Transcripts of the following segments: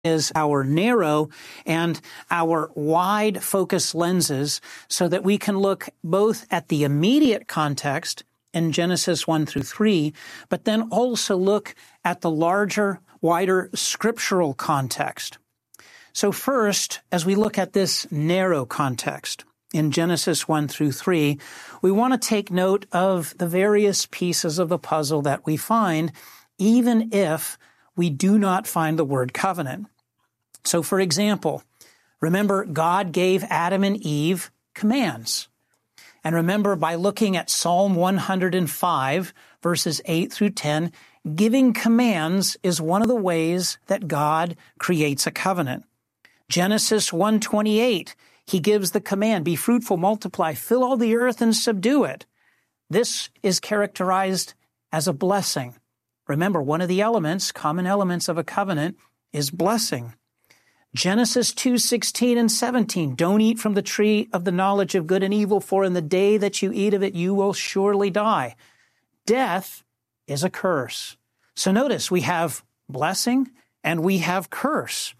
is our narrow and our wide focus lenses so that we can look both at the immediate context in Genesis 1 through 3, but then also look at the larger, wider scriptural context. So first, as we look at this narrow context in Genesis 1 through 3, we want to take note of the various pieces of the puzzle that we find, even if we do not find the word covenant. So, for example, remember God gave Adam and Eve commands. And remember, by looking at Psalm 105, verses 8 through 10, giving commands is one of the ways that God creates a covenant. Genesis 1:28, he gives the command, be fruitful, multiply, fill all the earth and subdue it. This is characterized as a blessing. Remember, one of the elements, common elements of a covenant, is blessing. Genesis 2:16 and 17, don't eat from the tree of the knowledge of good and evil, for in the day that you eat of it, you will surely die. Death is a curse. So notice we have blessing and we have curse.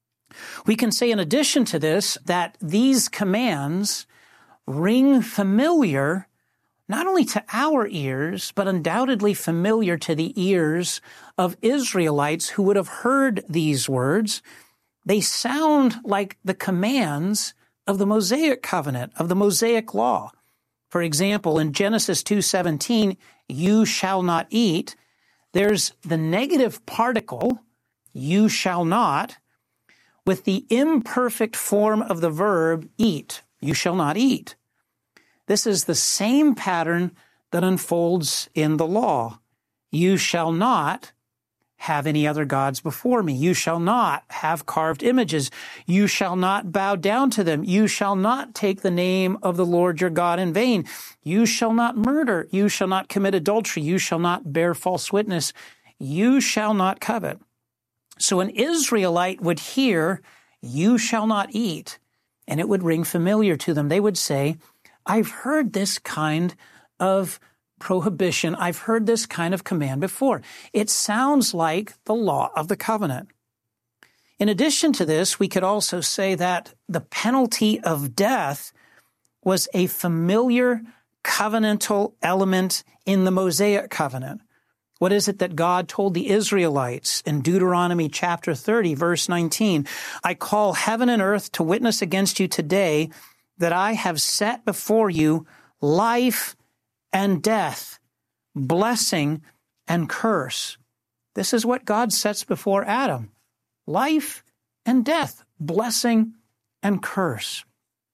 We can say in addition to this that these commands ring familiar not only to our ears, but undoubtedly familiar to the ears of Israelites who would have heard these words. They sound like the commands of the Mosaic covenant, of the Mosaic law. For example, in Genesis 2:17, you shall not eat, there's the negative particle, you shall not, with the imperfect form of the verb eat, you shall not eat. This is the same pattern that unfolds in the law. You shall not have any other gods before me. You shall not have carved images. You shall not bow down to them. You shall not take the name of the Lord your God in vain. You shall not murder. You shall not commit adultery. You shall not bear false witness. You shall not covet. So an Israelite would hear, you shall not eat, and it would ring familiar to them. They would say, I've heard this kind of prohibition. I've heard this kind of command before. It sounds like the law of the covenant. In addition to this, we could also say that the penalty of death was a familiar covenantal element in the Mosaic covenant. What is it that God told the Israelites in Deuteronomy chapter 30, verse 19? I call heaven and earth to witness against you today that I have set before you life and death, blessing and curse. This is what God sets before Adam. Life and death, blessing and curse.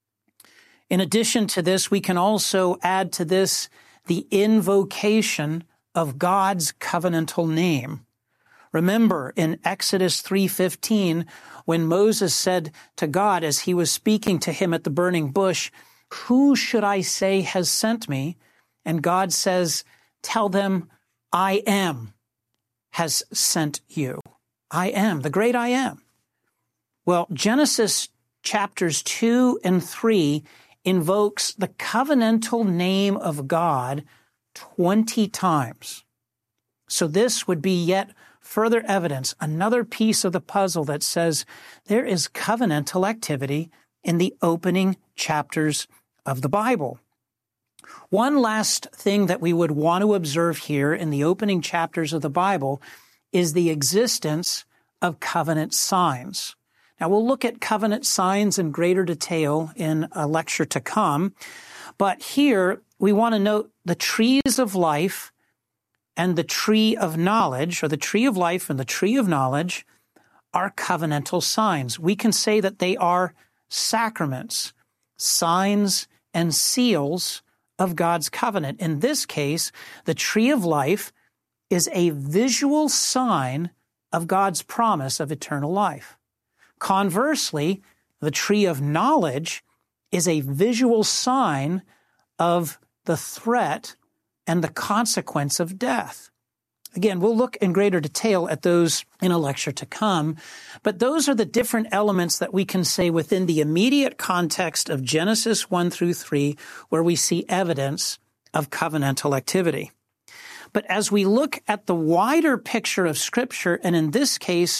In addition to this, we can also add to this the invocation of God's covenantal name. Remember in Exodus 3:15, when Moses said to God as he was speaking to him at the burning bush, who should I say has sent me? And God says, tell them, I am has sent you. I am, the great I am. Well, Genesis chapters 2 and 3 invokes the covenantal name of God 20 times. So this would be yet further evidence, another piece of the puzzle that says there is covenantal activity in the opening chapters of the Bible. One last thing that we would want to observe here in the opening chapters of the Bible is the existence of covenant signs. Now, we'll look at covenant signs in greater detail in a lecture to come, but here we want to note the trees of life and the tree of knowledge, or the tree of life and the tree of knowledge, are covenantal signs. We can say that they are sacraments, signs and seals of God's covenant. In this case, the tree of life is a visual sign of God's promise of eternal life. Conversely, the tree of knowledge is a visual sign of the threat and the consequence of death. Again, we'll look in greater detail at those in a lecture to come, but those are the different elements that we can say within the immediate context of Genesis 1 through 3, where we see evidence of covenantal activity. But as we look at the wider picture of Scripture, and in this case,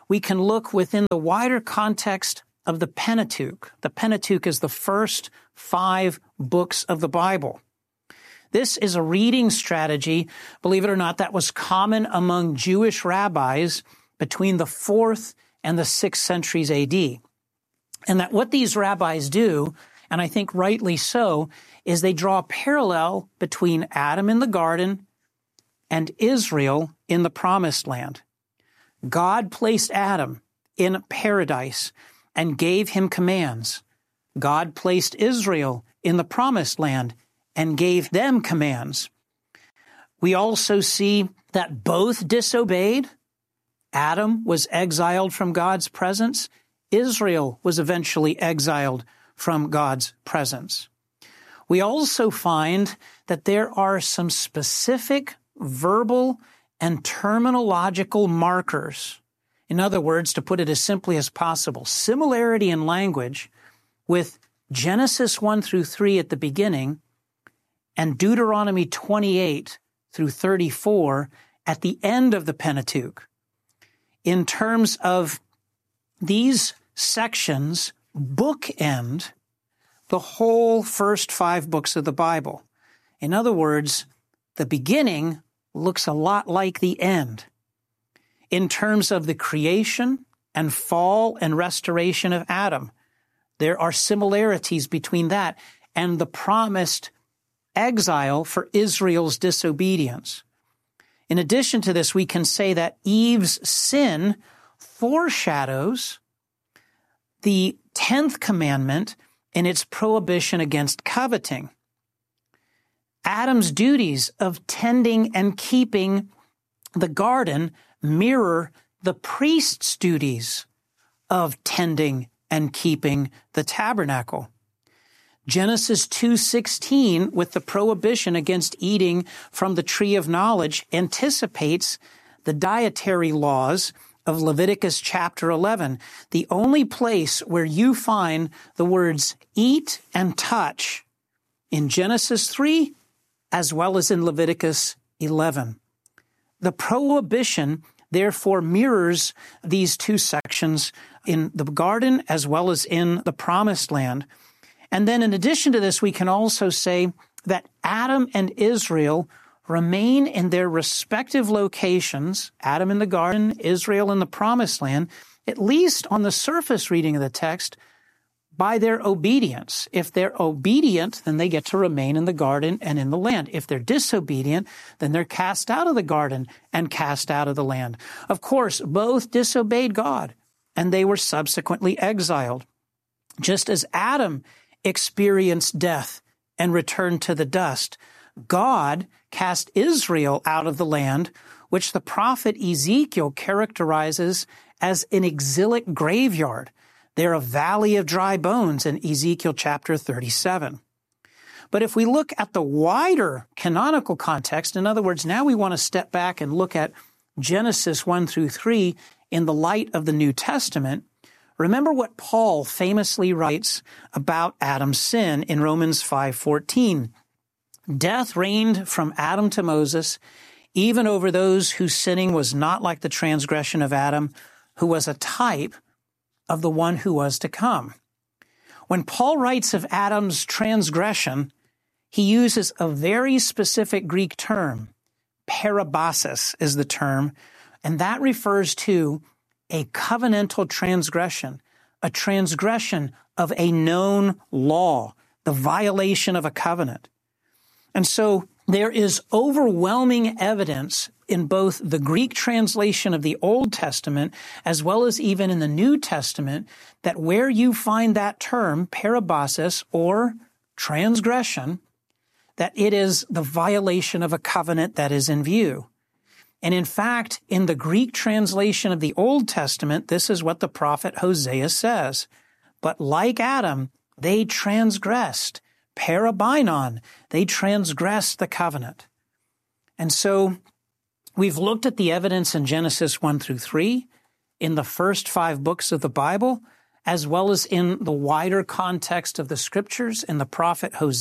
we can look within the wider context of the Pentateuch. The Pentateuch is the first 5 books of the Bible. This is a reading strategy, believe it or not, that was common among Jewish rabbis between the 4th and the 6th centuries AD. And that what these rabbis do, and I think rightly so, is they draw a parallel between Adam in the garden and Israel in the promised land. God placed Adam in paradise and gave him commands. God placed Israel in the promised land and gave them commands. We also see that both disobeyed. Adam was exiled from God's presence. Israel was eventually exiled from God's presence. We also find that there are some specific verbal and terminological markers. In other words, to put it as simply as possible, similarity in language with Genesis 1 through 3 at the beginning and Deuteronomy 28 through 34 at the end of the Pentateuch. In terms of these sections bookend the whole first 5 books of the Bible. In other words, the beginning looks a lot like the end. In terms of the creation and fall and restoration of Adam, there are similarities between that and the promised exile for Israel's disobedience. In addition to this, we can say that Eve's sin foreshadows the 10th commandment in its prohibition against coveting. Adam's duties of tending and keeping the garden mirror the priest's duties of tending and keeping the tabernacle. Genesis 2:16, with the prohibition against eating from the tree of knowledge, anticipates the dietary laws of Leviticus chapter 11, the only place where you find the words eat and touch in Genesis 3 as well as in Leviticus 11. The prohibition, therefore, mirrors these 2 sections in the garden as well as in the promised land. And then in addition to this, we can also say that Adam and Israel remain in their respective locations, Adam in the garden, Israel in the promised land, at least on the surface reading of the text, by their obedience. If they're obedient, then they get to remain in the garden and in the land. If they're disobedient, then they're cast out of the garden and cast out of the land. Of course, both disobeyed God, and they were subsequently exiled. Just as Adam experienced death and returned to the dust, God cast Israel out of the land, which the prophet Ezekiel characterizes as an exilic graveyard. They're a valley of dry bones in Ezekiel chapter 37. But if we look at the wider canonical context, in other words, now we want to step back and look at Genesis 1 through 3 in the light of the New Testament, remember what Paul famously writes about Adam's sin in Romans 5:14. Death reigned from Adam to Moses, even over those whose sinning was not like the transgression of Adam, who was a type of the one who was to come. When Paul writes of Adam's transgression, he uses a very specific Greek term. Parabasis is the term, and that refers to a covenantal transgression, a transgression of a known law, the violation of a covenant. And so there is overwhelming evidence in both the Greek translation of the Old Testament as well as even in the New Testament that where you find that term, parabasis or transgression, that it is the violation of a covenant that is in view. And in fact, in the Greek translation of the Old Testament, this is what the prophet Hosea says. But like Adam, they transgressed. Parabainon, they transgressed the covenant. And so we've looked at the evidence in Genesis 1 through 3, in the first 5 books of the Bible, as well as in the wider context of the Scriptures in the prophet Hosea.